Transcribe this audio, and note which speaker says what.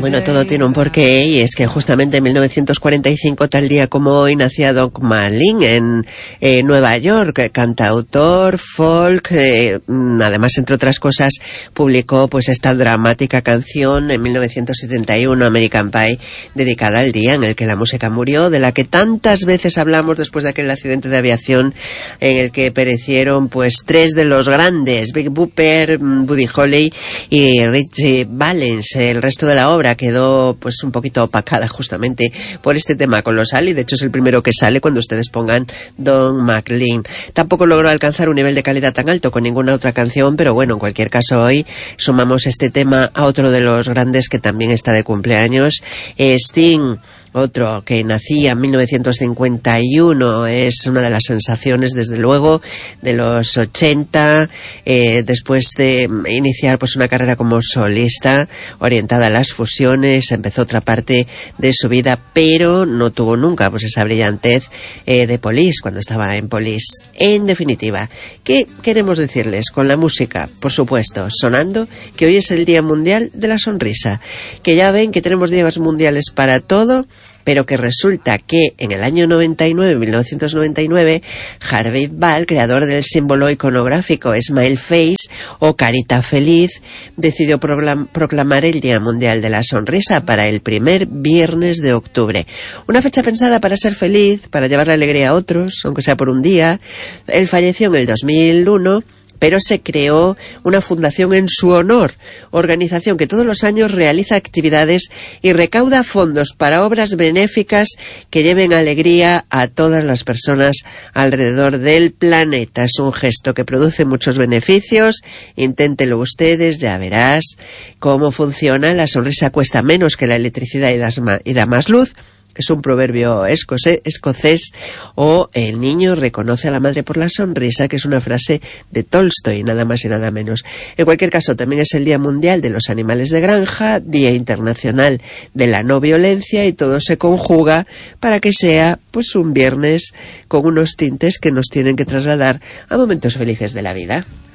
Speaker 1: Bueno, todo tiene un porqué, y es que justamente en 1945, tal día como hoy, nacía Don McLean en Nueva York, cantautor, folk, además, entre otras cosas, publicó pues esta dramática canción en 1971, American Pie, dedicada al día en el que la música murió, de la que tantas veces hablamos después de aquel accidente de aviación en el que perecieron pues tres de los grandes, Big Bopper, Buddy Holly y Ritchie Valens. El resto de la obra quedó pues un poquito opacada justamente por este tema colosal, y de hecho es el primero que sale cuando ustedes pongan Don McLean. Tampoco logró alcanzar un nivel de calidad tan alto con ninguna otra canción, pero bueno, en cualquier caso hoy sumamos este tema a otro de los grandes que también está de cumpleaños, Sting. Otro que nacía en 1951, es una de las sensaciones, desde luego, de los 80, después de iniciar pues una carrera como solista orientada a las fusiones. Empezó otra parte de su vida, pero no tuvo nunca pues esa brillantez de Police, cuando estaba en Police. En definitiva, ¿qué queremos decirles con la música? Por supuesto, sonando que hoy es el Día Mundial de la Sonrisa, que ya ven que tenemos días mundiales para todo, pero que resulta que en el año 1999, Harvey Ball, creador del símbolo iconográfico Smile Face o Carita Feliz, decidió proclamar el Día Mundial de la Sonrisa para el primer viernes de octubre. Una fecha pensada para ser feliz, para llevar la alegría a otros, aunque sea por un día. Él falleció en el 2001, pero se creó una fundación en su honor, organización que todos los años realiza actividades y recauda fondos para obras benéficas que lleven alegría a todas las personas alrededor del planeta. Es un gesto que produce muchos beneficios. Inténtelo ustedes, ya verás cómo funciona. La sonrisa cuesta menos que la electricidad y da más luz. Es un proverbio escocés, o el niño reconoce a la madre por la sonrisa, que es una frase de Tolstoy, nada más y nada menos. En cualquier caso, también es el Día Mundial de los Animales de Granja, Día Internacional de la No Violencia, y todo se conjuga para que sea pues un viernes con unos tintes que nos tienen que trasladar a momentos felices de la vida.